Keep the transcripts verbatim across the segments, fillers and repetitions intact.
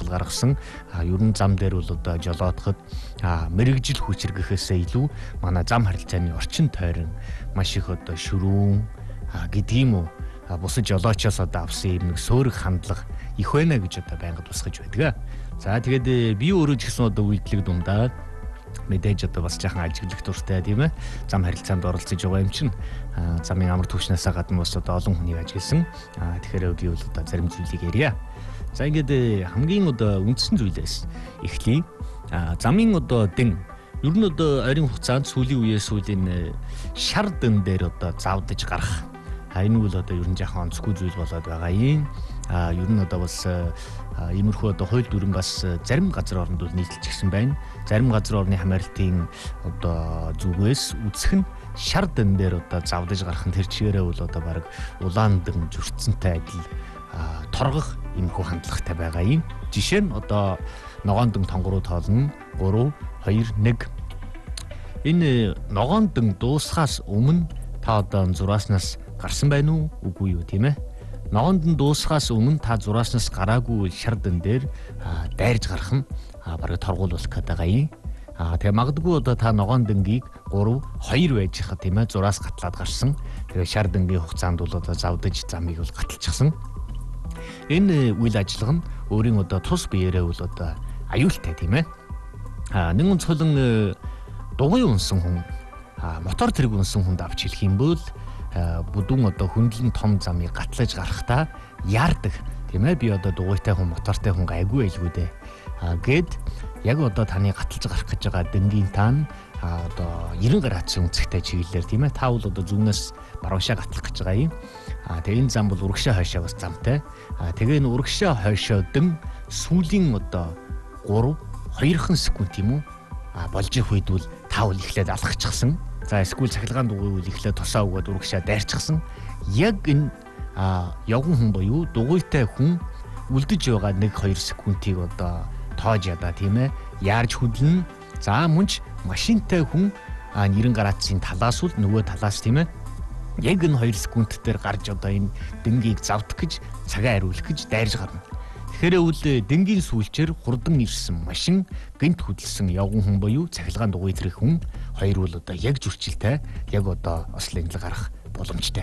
ажил гаргасан. Ер нь зам дээр бол одоо жолоодоход мэрэгжил хүчиргэхээсээ илүү манай зам харилцааны орчин тойрон маш их одоо шүрүүн гэдэг юм уу бусад жолоочоос одоо авсан юм нэг сөөрөг хандлага их байна гэж одоо байнгад босгож байдаг. За тэгээд би өөрөө ч гэсэн одоо үйлдэлэг дундаа мэдээж одоо бас жаахан ажиглах дуртай тийм ээ. Зам харилцаанд оролцож байгаа юм чинь замын амар түвшнээсээ гадна бас одоо олон хүнийг ажигласан. Тэгэхээр би бол одоо зарим зүйлийг ярья. За ингээд хамгийн одоо үндсэн зүйлээс эхлэе. Замын одоо дэн ер нь одоо ойрын хугацаанд сүүлийн үеэс сүүлийн шар дэн дээр одоо завдаж гарах. Энэ бол одоо ер нь жаахан онцгүй зүйл болоод байгаа юм. А ер нь одоо бас иймэрхүү одоо хууль дүрэн бас зарим газар орнд бол нийтэлчихсэн байна. Зарим газар орны хамаарлтын одоо зүгээс үсэх нь шар дэн дээр одоо завдаж гарах нь тэр чигээрээ бол одоо баг улаан дэн зөрчсөнтэй адил торгох иймэрхүү хандлагатай байгаа юм. Жишээ нь одоо ногоон дэн тонгоруу тоолно гурав хоёр нэг. Энэ ногоон дэн дуусахаас өмнө та одоо зурааснаас гарсан байна уу үгүй юу тийм ээ. Ногоон дэн дуусахаас өмнө та зурааснаас гараагүй шар дэн дээр дайрж гарах нь бараг торгуулах гэдэг байгаа юм. Тэгээ магадгүй одоо та ногоон дэнгийг гурав хоёр байж хаа тийм ээ зураас гатлаад гарсан. Тэгээ шар дэнгийн хугацаанд бол одоо завдаж замыг бол гаталчихсан. Энэ үйл ажиллагаа нь өөрийн одоо тус биеэрээ бол одоо аюултай тийм ээ. А нэг онцгойлон дугуй унсан хүн мотор тэрэг унсан хүнд авч хэлэх юм бол бүдүүн одоо хөндлөн том замыг гатлаж гарахдаа яардаг тийм ээ. Би одоо дугуйтай хүн мотортой хүн айгүй айлгүй дээ. А гээд яг одоо таны гаталж гарах гэж байгаа дэнгийн таан одоо нэрэн градусын үнцэгтэй чиглэлээр тийм ээ. Та бол одоо зүүнээс баруушаа гатлах гэж байгаа юм. А тэгээ энэ зам бол урагшаа хойшоо бас замтай. А тэгээ энэ урагшаа хойшоо дэн сүүлийн одоо гурав хоёрхан секунд юм уу болж их үед бол та бол эхлээд алхачихсан. За эсвэл цахилгаан дугуй үл эхлээд тосоо өгөөд урагшаа дайрчихсан. Яг энэ явган хүн боيو дугуйтай хүн үлдэж байгаа нэг хоёр секундыг одоо тоож ядаа тийм ээ. Яарж хөдлөн. За мөнч машинтай хүн нэрэн градусын талаас бол нөгөө талаас тийм ээ. Яг энэ хоёр секунд дээр гарч одоо энэ дэнгийг завдах гэж цагаа хариулах гэж дайрж гарна. Тэгэхээр үл дэнгийн сүүлчээр хурдан ирсэн машин гинт хөдөлсөн явган хүн боيو цахилгаан дугуй тэрэг хүн хоёр бол одоо яг зөрчилтэй яг одоо ослын л гарах боломжтой.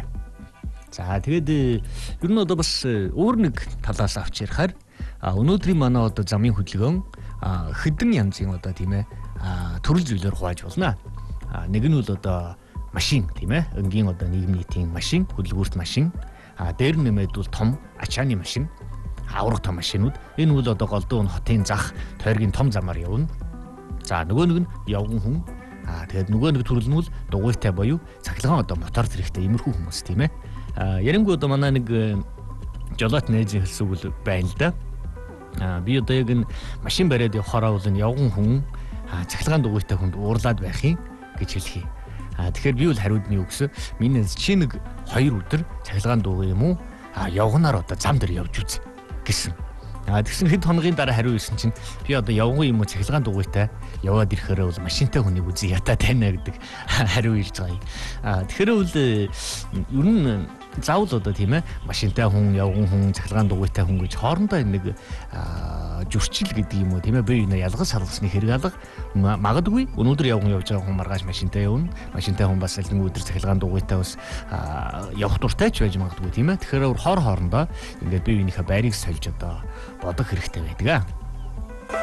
За тэгээд ер нь одоо бас өөр нэг талаас авч ярихаар өнөөдрийн манай одоо замын хөдөлгөөн хэдэн янзын одоо тийм ээ төрөл зүйлээр хувааж болно. Нэг нь бол одоо машин тийм ээ. Өнгийн одоо нийгэм нийтийн машин, хөдөлгөөрт машин. А дээр нэмээд бол том ачааны машин. Аврах том машинууд. Энэ бол одоо голдуу хотын зах тойргийн том замаар явна. За нөгөө нэг нь явган хүн. Аа тэгээд нөгөө нэг төрөл нь бол дугуйтай боيو цахилгаан одоо мотор зэрэгтэй иймэрхүү хүмүүс тийм ээ. Аа ярингуу одоо манай нэг жолоот найзын хэлсэн үг байна л да. Аа би одоо яг энэ машин бариад явахаараа бол энэ явган хүн цахилгаан дугуйтай хүнд уурлаад байх юм гэж хэлхий. Аа тэгэхээр би бол хариуд нь юу гэсэн миний чи нэг хоёр өдөр цахилгаан дугуй юм уу? Аа явганаар одоо зам дээр явж үз гэсэн. А тэгсэн хэд хоногийн дараа хариу ирсэн чинь би одоо явган юм уу цахилгаан дугуйтай яваад ирэхээр бол машинтай хүнийг үзий ятаа тайна гэдэг хариу ирж байгаа юм. А тэгэхээр бол ер нь заавал одоо тийм ээ машинтай хүн явган хүн цахилгаан дугуйтай хүн гэж хоорондоо нэг зөрчил гэдэг юм уу тийм ээ бие биенээ ялгаж сарласны хэрэг алга магадгүй өнөөдөр явган явж байгаа хүн маргааш машинтай явна. Машинтай хүн бас аль нэг өдөр цахилгаан дугуйтай бас явах дуртай ч байж магадгүй тийм ээ. Тэгэхээр хор хоорондоо ингээд бие биенийхээ байрыг сольж одоо бодох хэрэгтэй байдаг аа.